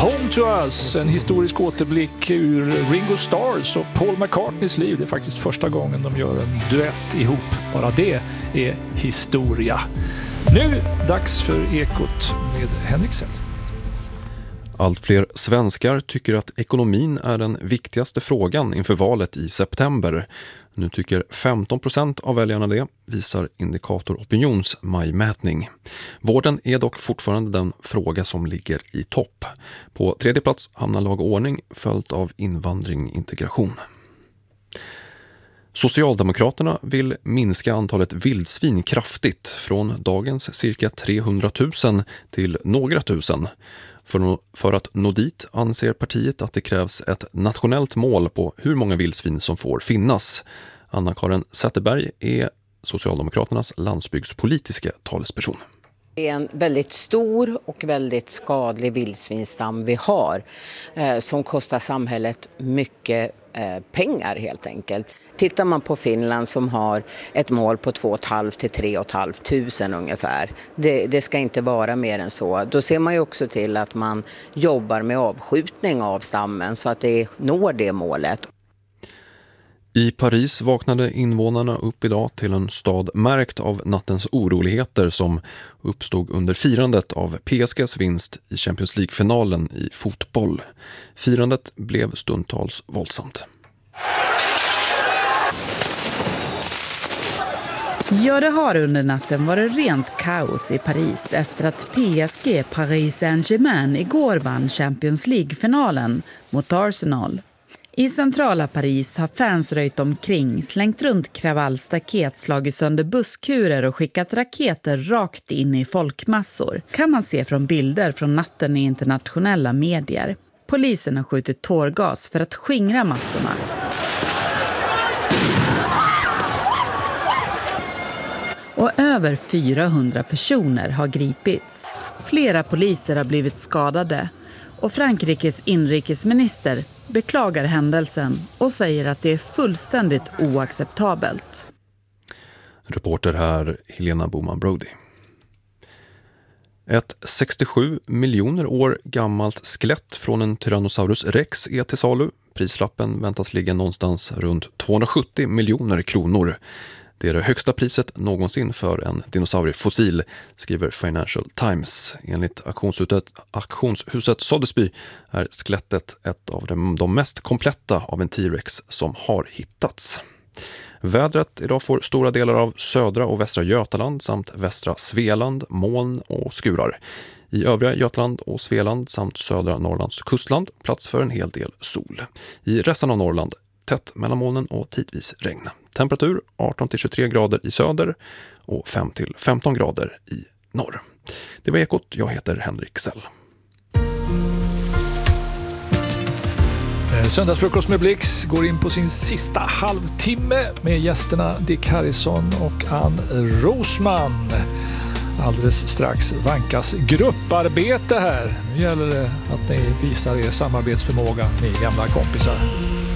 Home to Us, en historisk återblick ur Ringo Starrs och Paul McCartneys liv. Det är faktiskt första gången de gör en duett ihop. Bara det är historia. Nu dags för Ekot med Henrik Sell. Allt fler svenskar tycker att ekonomin är den viktigaste frågan inför valet i september. Nu tycker 15% av väljarna det, visar Indikator Opinions majmätning. Vården är dock fortfarande den fråga som ligger i topp. På tredje plats hamnar lag och ordning, följt av invandring-integration. Socialdemokraterna vill minska antalet vildsvin kraftigt från dagens cirka 300 000 till några tusen. För att nå dit anser partiet att det krävs ett nationellt mål på hur många vildsvin som får finnas. Anna-Karin Zetterberg är Socialdemokraternas landsbygdspolitiska talesperson. Det är en väldigt stor och väldigt skadlig vildsvinstam vi har som kostar samhället mycket pengar helt enkelt. Tittar man på Finland som har ett mål på 2 500 till 3 500 ungefär. Det ska inte vara mer än så. Då ser man ju också till att man jobbar med avskjutning av stammen så att det når det målet. I Paris vaknade invånarna upp idag till en stad märkt av nattens oroligheter som uppstod under firandet av PSGs vinst i Champions League-finalen i fotboll. Firandet blev stundtals våldsamt. Ja, det har under natten varit rent kaos i Paris efter att PSG Paris Saint-Germain igår vann Champions League-finalen mot Arsenal. I centrala Paris har fans röjt omkring, slängt runt kravallstaket, slagit sönder busskurer och skickat raketer rakt in i folkmassor. Kan man se från bilder från natten i internationella medier. Polisen har skjutit tårgas för att skingra massorna. Och över 400 personer har gripits. Flera poliser har blivit skadade. Och Frankrikes inrikesminister beklagar händelsen och säger att det är fullständigt oacceptabelt. Reporter här Helena Boman-Brody. Ett 67 miljoner år gammalt skelett från en Tyrannosaurus rex är till salu. Prislappen väntas ligga någonstans runt 270 miljoner kronor. Det är det högsta priset någonsin för en dinosauriefossil, skriver Financial Times. Enligt auktionshuset Sotheby's är skelettet ett av de mest kompletta av en T-rex som har hittats. Vädret idag får stora delar av södra och västra Götaland samt västra Svealand, moln och skurar. I övriga Götaland och Svealand samt södra Norrlands kustland plats för en hel del sol. I resten av Norrland tätt mellan molnen och tidvis regn. Temperatur 18-23 grader i söder och 5-15 grader i norr. Det var Ekot, jag heter Henrik Sell. Söndagsfrukost med Blix går in på sin sista halvtimme med gästerna Dick Harrison och Ann Rosman. Alldeles strax vankas grupparbete här. Nu gäller det att ni visar er samarbetsförmåga, ni gamla kompisar.